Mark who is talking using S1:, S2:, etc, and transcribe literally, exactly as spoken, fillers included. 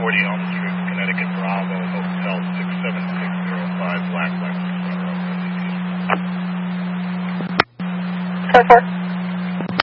S1: forty Elm Street, Connecticut, Bravo, Hotel six seven six zero five, Black Lexus.
S2: four four.